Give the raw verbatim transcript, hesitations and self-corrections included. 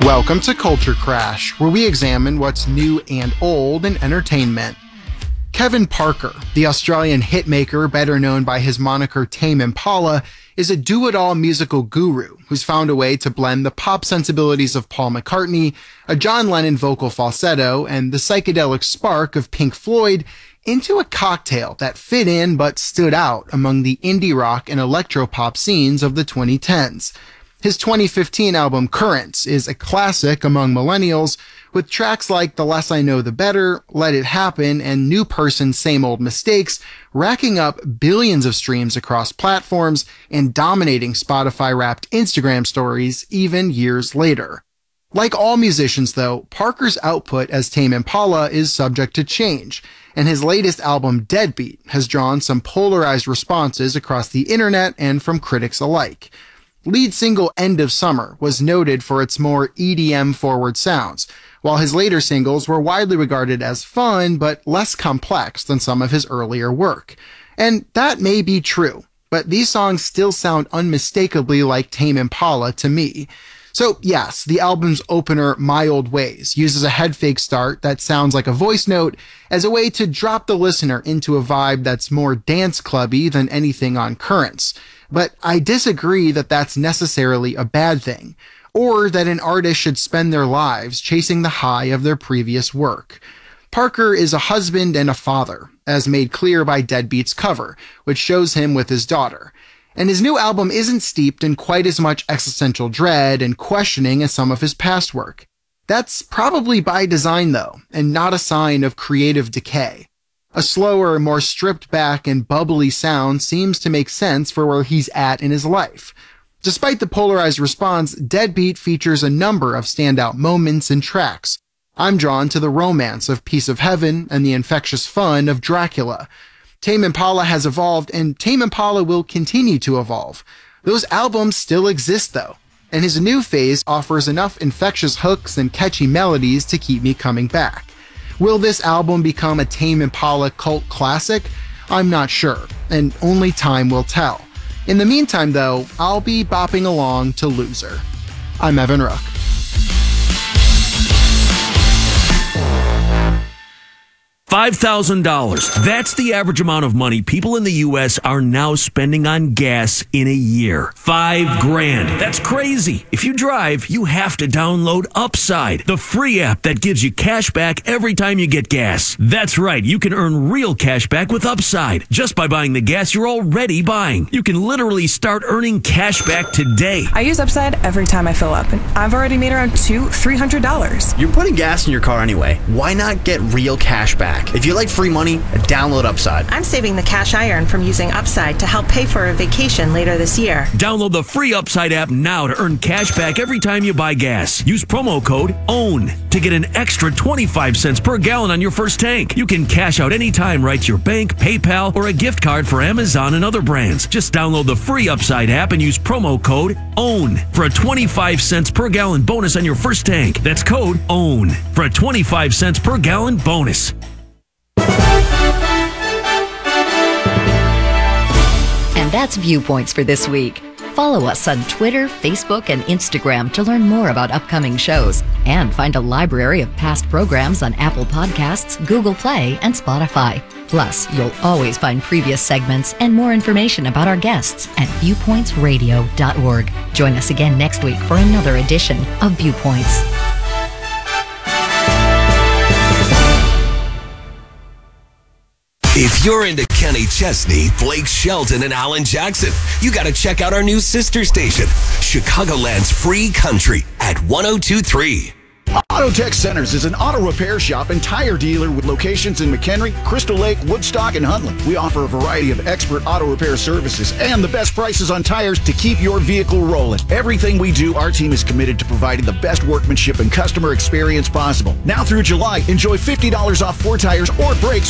Welcome to Culture Crash, where we examine what's new and old in entertainment. Kevin Parker, the Australian hitmaker better known by his moniker Tame Impala, is a do-it-all musical guru who's found a way to blend the pop sensibilities of Paul McCartney, a John Lennon vocal falsetto, and the psychedelic spark of Pink Floyd into a cocktail that fit in but stood out among the indie rock and electropop scenes of the twenty tens. His twenty fifteen album Currents is a classic among millennials, with tracks like The Less I Know the Better, Let It Happen, and New Person Same Old Mistakes racking up billions of streams across platforms and dominating Spotify-wrapped Instagram stories even years later. Like all musicians though, Parker's output as Tame Impala is subject to change, and his latest album Deadbeat has drawn some polarized responses across the internet and from critics alike. Lead single End of Summer was noted for its more E D M-forward sounds, while his later singles were widely regarded as fun but less complex than some of his earlier work. And that may be true, but these songs still sound unmistakably like Tame Impala to me. So yes, the album's opener, My Old Ways, uses a head fake start that sounds like a voice note as a way to drop the listener into a vibe that's more dance clubby than anything on Currents. But I disagree that that's necessarily a bad thing, or that an artist should spend their lives chasing the high of their previous work. Parker is a husband and a father, as made clear by Deadbeat's cover, which shows him with his daughter. And his new album isn't steeped in quite as much existential dread and questioning as some of his past work. That's probably by design though, and not a sign of creative decay. A slower, more stripped back and bubbly sound seems to make sense for where he's at in his life. Despite the polarized response, Deadbeat features a number of standout moments and tracks. I'm drawn to the romance of Piece of Heaven and the infectious fun of Dracula. Tame Impala has evolved, and Tame Impala will continue to evolve. Those albums still exist though, and his new phase offers enough infectious hooks and catchy melodies to keep me coming back. Will this album become a Tame Impala cult classic? I'm not sure, and only time will tell. In the meantime though, I'll be bopping along to Loser. I'm Evan Rook. five thousand dollars. That's the average amount of money people in the U S are now spending on gas in a year. Five grand. That's crazy. If you drive, you have to download Upside, the free app that gives you cash back every time you get gas. That's right. You can earn real cash back with Upside just by buying the gas you're already buying. You can literally start earning cash back today. I use Upside every time I fill up, and I've already made around two, three hundred dollars. You're putting gas in your car anyway. Why not get real cash back? If you like free money, download Upside. I'm saving the cash I earn from using Upside to help pay for a vacation later this year. Download the free Upside app now to earn cash back every time you buy gas. Use promo code OWN to get an extra twenty-five cents per gallon on your first tank. You can cash out anytime right to your bank, PayPal, or a gift card for Amazon and other brands. Just download the free Upside app and use promo code OWN for a twenty-five cents per gallon bonus on your first tank. That's code OWN for a twenty-five cents per gallon bonus. And that's Viewpoints for this week. Follow us on Twitter, Facebook, and Instagram to learn more about upcoming shows and find a library of past programs on Apple Podcasts, Google Play, and Spotify. Plus, you'll always find previous segments and more information about our guests at viewpoints radio dot org. Join us again next week for another edition of Viewpoints. If you're into Kenny Chesney, Blake Shelton, and Alan Jackson, you got to check out our new sister station, Chicagoland's Free Country at one oh two point three. Auto Tech Centers is an auto repair shop and tire dealer with locations in McHenry, Crystal Lake, Woodstock, and Huntley. We offer a variety of expert auto repair services and the best prices on tires to keep your vehicle rolling. Everything we do, our team is committed to providing the best workmanship and customer experience possible. Now through July, enjoy fifty dollars off four tires or brakes